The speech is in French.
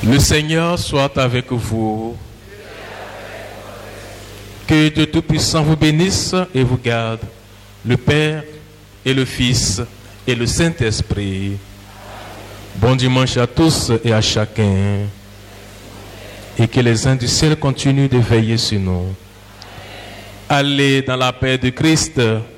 Le Seigneur soit avec vous. Que Dieu Tout-Puissant vous bénisse et vous garde, le Père et le Fils et le Saint-Esprit. Bon dimanche à tous et à chacun. Et que les anges du ciel continuent de veiller sur nous. Allez dans la paix de Christ.